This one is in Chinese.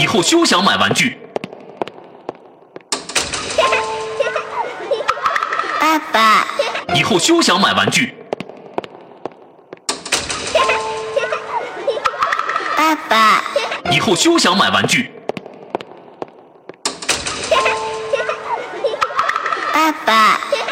以后休想买玩具。 爸爸， 以后休想买玩具。 爸爸， 以后休想买玩具。 爸爸。